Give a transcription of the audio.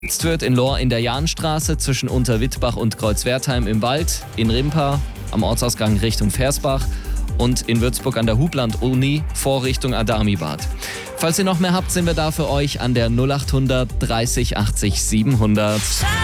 Jetzt wird in Lohr in der Jahnstraße zwischen Unterwittbach und Kreuzwertheim im Wald, in Rimpa am Ortsausgang Richtung Versbach und in Würzburg an der Hubland-Uni Vorrichtung Adamibad. Falls ihr noch mehr habt, sind wir da für euch an der 0800 30 80 700.